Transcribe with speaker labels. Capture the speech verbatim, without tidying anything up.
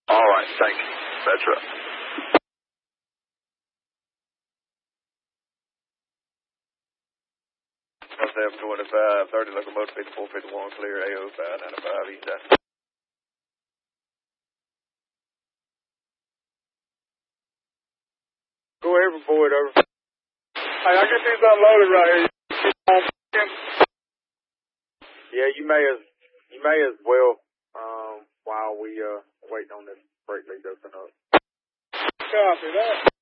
Speaker 1: All right, thank you. That's right. seven twenty-five, thirty locomotive fifty-four fifty-one, clear A O five ninety-five east side. Go ahead, report, over. Hey, I get these unloaded right here. Yeah, you may as you may as well um while we uh waiting on this freight lead to open up. Copy that.